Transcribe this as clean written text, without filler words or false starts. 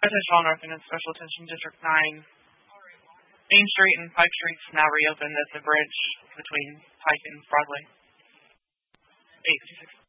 Attention all North and Special Attention District 9. Main Street and Pike Streets now reopened as the bridge between Pike and Broadway. 8:56.